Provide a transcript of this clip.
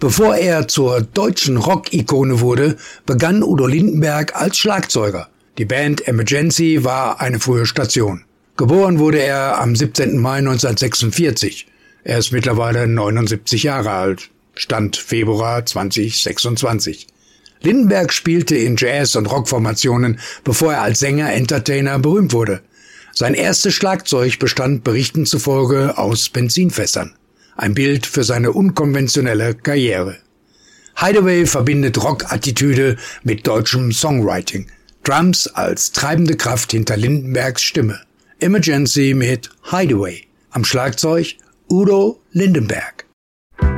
Bevor er zur deutschen Rock-Ikone wurde, begann Udo Lindenberg als Schlagzeuger. Die Band Emergency war eine frühe Station. Geboren wurde er am 17. Mai 1946. Er ist mittlerweile 79 Jahre alt. Stand Februar 2026. Lindenberg spielte in Jazz- und Rockformationen, bevor er als Sänger-Entertainer berühmt wurde. Sein erstes Schlagzeug bestand Berichten zufolge aus Benzinfässern. Ein Bild für seine unkonventionelle Karriere. Hideaway verbindet Rock-Attitüde mit deutschem Songwriting. Drums als treibende Kraft hinter Lindenbergs Stimme. Emergency mit Hideaway. Am Schlagzeug Udo Lindenberg.